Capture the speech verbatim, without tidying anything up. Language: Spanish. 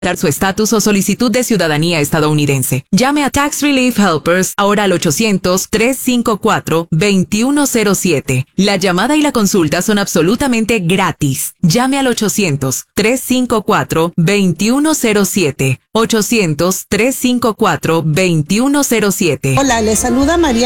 su estatus o solicitud de ciudadanía estadounidense. Llame a Tax Relief Helpers ahora al ochocientos, tres cinco cuatro, dos uno cero siete. La llamada y la consulta son absolutamente gratis. Llame al ochocientos, tres cinco cuatro, dos uno cero siete. ochocientos, tres cinco cuatro, dos uno cero siete. Hola, le saluda María.